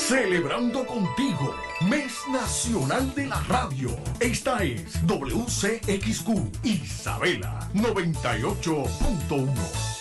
Celebrando contigo, Mes Nacional de la Radio. Esta es WCXQ Isabela 98.1.